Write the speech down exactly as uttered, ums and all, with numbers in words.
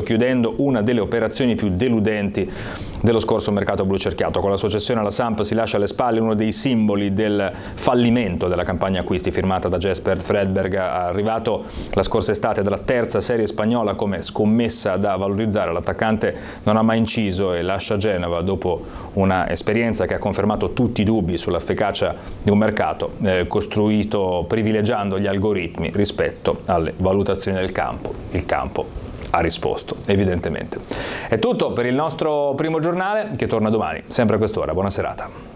chiudendo una delle operazioni più deludenti dello scorso mercato blu cerchiato. Con la sua cessione alla Samp si lascia alle spalle uno dei simboli del fallimento della campagna acquisti firmata da Jesper Fredberg, arrivato la scorsa estate dalla terza serie spagnola come scommessa da valorizzare. L'attaccante non ha mai inciso e lascia Genova dopo una esperienza che ha confermato tutti i dubbi sull'efficacia di un mercato eh, costruito privilegiando gli algoritmi rispetto alle valutazioni del campo. Il campo ha risposto, evidentemente. È tutto per il nostro primo giornale, che torna domani, sempre a quest'ora. Buona serata.